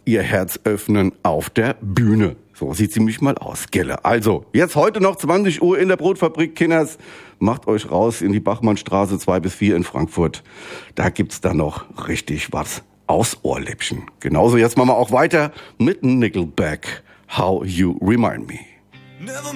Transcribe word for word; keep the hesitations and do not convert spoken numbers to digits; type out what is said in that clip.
ihr Herz öffnen auf der Bühne. So sieht sie mich mal aus, gelle. Also, jetzt heute noch zwanzig Uhr in der Brotfabrik, Kinders. Macht euch raus in die Bachmannstraße zwei bis vier in Frankfurt. Da gibt's dann noch richtig was aus Ohrläppchen. Genauso, jetzt machen wir auch weiter mit Nickelback. How You Remind Me.